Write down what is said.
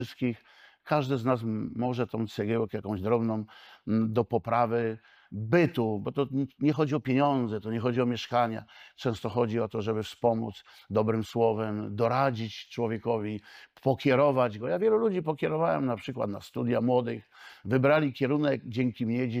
wszystkich. Każdy z nas może tą cegiełkę jakąś drobną do poprawy bytu, bo to nie chodzi o pieniądze, to nie chodzi o mieszkania. Często chodzi o to, żeby wspomóc dobrym słowem, doradzić człowiekowi, pokierować go. Ja wielu ludzi pokierowałem na przykład na studia młodych, wybrali kierunek dzięki mnie,